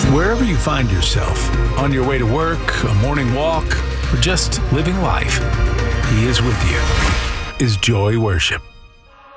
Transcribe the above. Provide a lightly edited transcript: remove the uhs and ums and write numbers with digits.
Wherever you find yourself, on your way to work, a morning walk, or just living life, He is with you. Is Joy Worship.